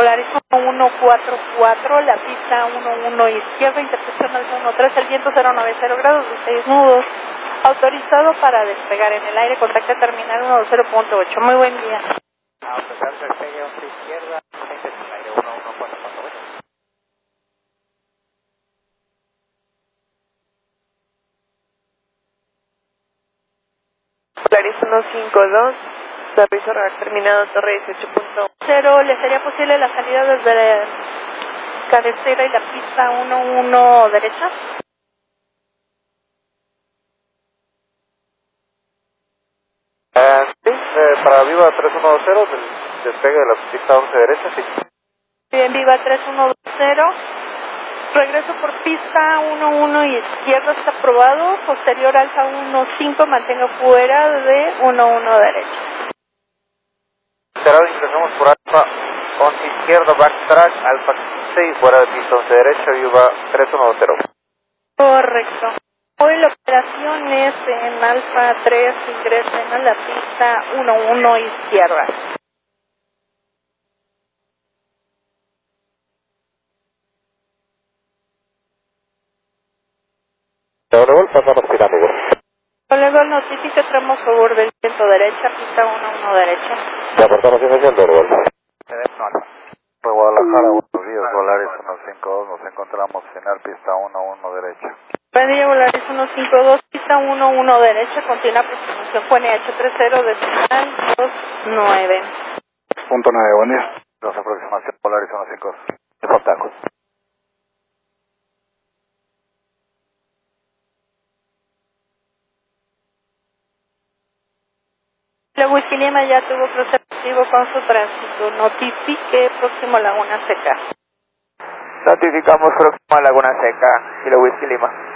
Polaris 1144, la pista 11 izquierda, intercepción al 13, el viento 090 grados de 6 nudos. Autorizado para despegar en el aire, contacta terminal 10.8. Muy buen día. Autorizar despegue 11 izquierda, intercepción al aire 114.8. Polaris 152, aviso radar terminado, torre 18.0. ¿Le sería posible la salida desde cabecera y la pista 11 derecha? Sí, para Viva 310 del despegue de la pista 11 derecha, sí. Bien, Viva 310. Regreso por pista 11 izquierda, está aprobado. Posterior alfa 15, mantenga fuera de 11 derecha. Cerrado, ingresamos por alfa 11 izquierda, backtrack, alfa 6, fuera de pista 11 derecha, Viva 310. Correcto. Hoy la operación es en alfa 3, ingresen a la pista 11 izquierda. Level, pasamos pirámide. Level, notifique tramo a favor del viento derecha, pista 11 derecha. Ya aportamos información de Level. De Guadalajara, buenos días, Volaris 152, nos encontramos final pista 11 derecha. Buen día, Volaris 152, pista 11 derecha, continúa aproximación QNH 30, decimal 29. Punto 9, buen día. Dos aproximación, Volaris 152. De contacto. La Whisky Lima ya tuvo proceso activo con su tránsito. Notifique próximo a Laguna Seca. Notificamos próximo a Laguna Seca y la Whisky Lima.